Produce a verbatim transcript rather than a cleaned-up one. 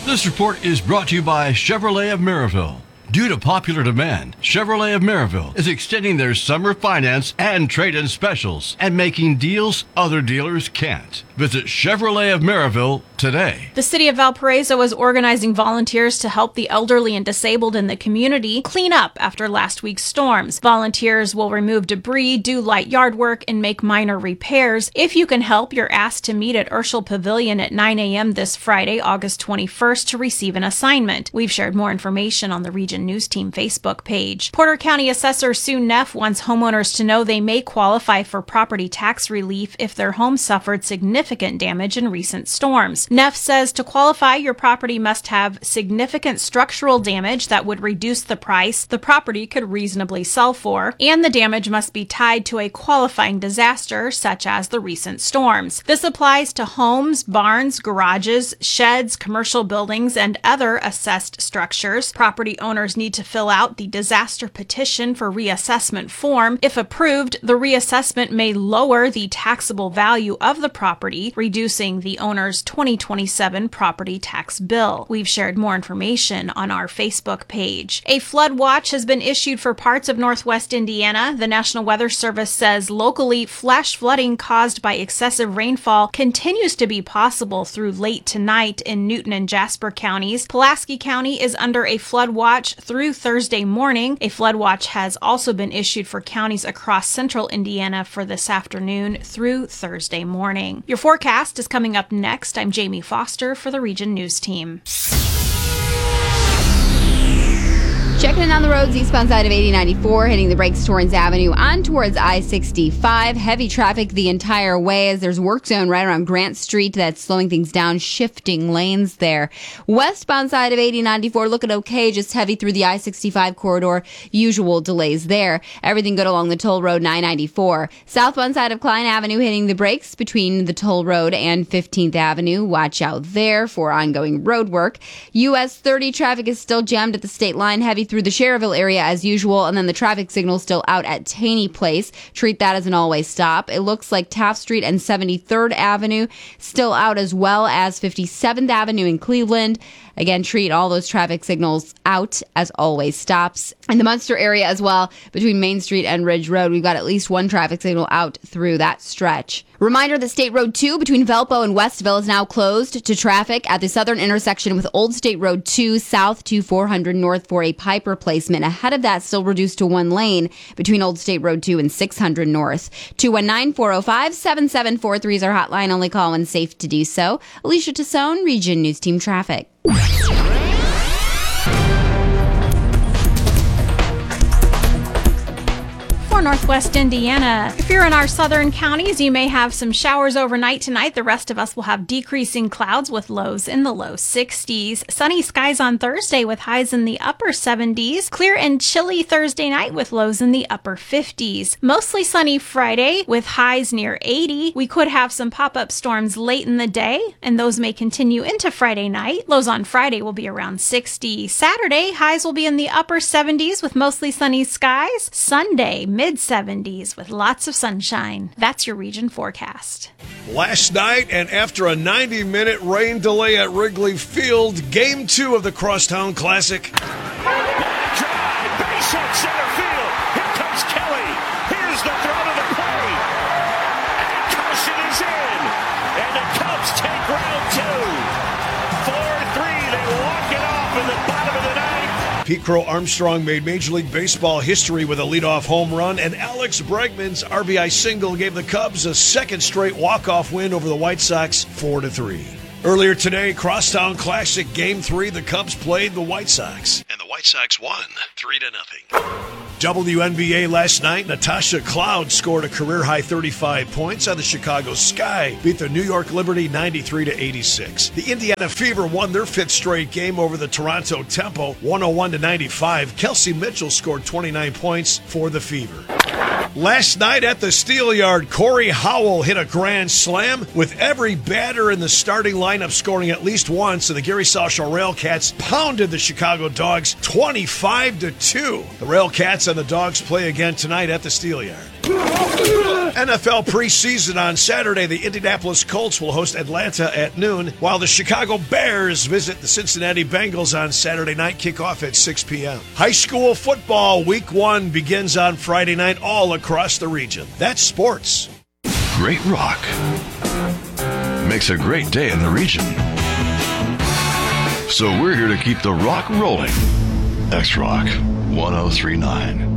This report is brought to you by Chevrolet of Maryville. Due to popular demand, Chevrolet of Maryville is extending their summer finance and trade-in specials and making deals other dealers can't. Visit Chevrolet of Maryville today. The city of Valparaiso is organizing volunteers to help the elderly and disabled in the community clean up after last week's storms. Volunteers will remove debris, do light yard work, and make minor repairs. If you can help, you're asked to meet at Urschel Pavilion at nine a.m. this Friday, August twenty-first, to receive an assignment. We've shared more information on the Region News Team Facebook page. Porter County Assessor Sue Neff wants homeowners to know they may qualify for property tax relief if their home suffered significant damage in recent storms. Neff says to qualify, your property must have significant structural damage that would reduce the price the property could reasonably sell for, and the damage must be tied to a qualifying disaster such as the recent storms. This applies to homes, barns, garages, sheds, commercial buildings, and other assessed structures. Property owners need to fill out the disaster petition for reassessment form. If approved, the reassessment may lower the taxable value of the property, reducing the owner's twenty twenty-seven property tax bill. We've shared more information on our Facebook page. A flood watch has been issued for parts of northwest Indiana. The National Weather Service says locally flash flooding caused by excessive rainfall continues to be possible through late tonight in Newton and Jasper counties. Pulaski County is under a flood watch through Thursday morning. A flood watch has also been issued for counties across central Indiana for this afternoon through Thursday morning. Your forecast is coming up next. I'm Jamie Foster for the Region News Team. Checking in on the roads, eastbound side of eighty ninety-four, hitting the brakes Torrance Avenue on towards I sixty-five. Heavy traffic the entire way as there's work zone right around Grant Street that's slowing things down, shifting lanes there. Westbound side of eighty ninety-four looking okay, just heavy through the I sixty-five corridor. Usual delays there. Everything good along the toll road nine ninety-four. Southbound side of Klein Avenue hitting the brakes between the toll road and fifteenth Avenue. Watch out there for ongoing road work. U S thirty traffic is still jammed at the state line, heavy through the Cherville area as usual, and then the traffic signal still out at Taney Place. Treat that as an always stop. It looks like Taft Street and seventy-third Avenue still out, as well as fifty-seventh Avenue in Cleveland. Again, treat all those traffic signals out as always stops. In the Munster area as well, between Main Street and Ridge Road, we've got at least one traffic signal out through that stretch. Reminder that State Road two between Valpo and Westville is now closed to traffic at the southern intersection with Old State Road two south to four hundred north for a pipe replacement. Ahead of that, still reduced to one lane between Old State Road two and six hundred north. two one nine, four oh five, seven seven four three is our hotline. Only call when safe to do so. Alicia Tassone, Region News Team Traffic. For Northwest Indiana, if you're in our southern counties, you may have some showers overnight tonight. The rest of us will have decreasing clouds with lows in the low sixties. Sunny skies on Thursday with highs in the upper seventies. Clear and chilly Thursday night with lows in the upper fifties. Mostly sunny Friday with highs near eighty. We could have some pop-up storms late in the day, and those may continue into Friday night. Lows on Friday will be around sixty. Saturday, highs will be in the upper seventies with mostly sunny skies. Sunday, mid mid-seventies with lots of sunshine. That's your region forecast. Last night, and after a ninety-minute rain delay at Wrigley Field, Game two of the Crosstown Classic. Drive, base hit center field. Here comes Kelly. Here's the throw to the plate. And caution is in. And the Cubs take round two. four three, they walk it off in the bottom of the ninth. Pete Crow Armstrong made Major League Baseball history with a leadoff home run, and Alex Bregman's R B I single gave the Cubs a second straight walk-off win over the White Sox, four to three. Earlier today, Crosstown Classic Game three, the Cubs played the White Sox, and the White Sox won three to nothing. W N B A last night, Natasha Cloud scored a career-high thirty-five points on the Chicago Sky, beat the New York Liberty ninety-three to eighty-six. The Indiana Fever won their fifth straight game over the Toronto Tempo, one oh one to ninety-five. Kelsey Mitchell scored twenty-nine points for the Fever. Last night at the Steelyard, Corey Howell hit a grand slam with every batter in the starting lineup scoring at least once, and the Gary Southall Railcats pounded the Chicago Dogs twenty-five to two. The Railcats and the Dogs play again tonight at the Steelyard. N F L preseason on Saturday. The Indianapolis Colts will host Atlanta at noon, while the Chicago Bears visit the Cincinnati Bengals on Saturday night, kickoff at six p.m. High school football week one begins on Friday night all across the region. That's sports. Great rock makes a great day in the region. So we're here to keep the rock rolling. X-Rock one oh three point nine.